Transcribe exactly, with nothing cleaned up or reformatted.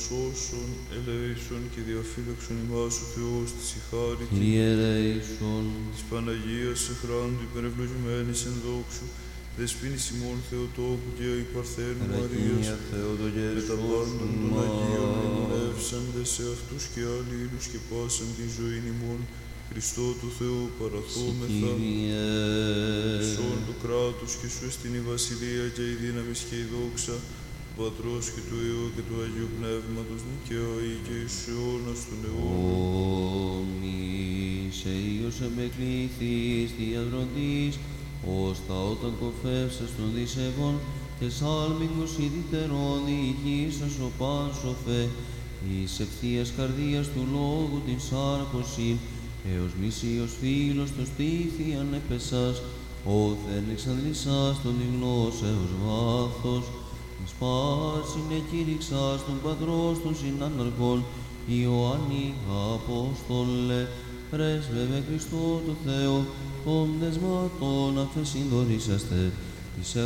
σώσον, ελέησον και διαφύλαξον ημάς ο Θεός της η χάρη Κύριε ελέησον. της Παναγίας εχράντου υπερευλογημένης εν δόξου, δεσποίνης ημών Θεοτόκου και η Παρθένου Μαρίας, με τα πάντων των Αγίων μνημονεύσαντες σε αυτούς και αλλήλους και πάσαν τη ζωή ημών, Χριστό του Θεού παραθόμεθα. Σών το κράτος και σου εστιν η βασιλεία και η δύναμη και η δόξα, του Πατρός και του Υιού και του Αγίου Πνεύματος, δικαίωη και εις αιώνας των αιώνων. Ομοίς Υιός εμπεκλήθης διαδροντής, ως τα όταν κοφεύσας των δισεβών, και σάλμιγος ιδιτερών διηγήσας ο πάσοφε, εις ευθείας καρδίας του λόγου την σάρκωσιν, έως μισίος φίλος το στήθη ανέπεσας, όθεν εξαντλήσας τον γνώσεως βάθος, εις πάσιν εκήρυξας τον πατρός των συνάναρχων, Ιωάννη Απόστολε, πρέσβευε Χριστό το Θεό, των δεσμάτων αφεσυντορήσαστε, της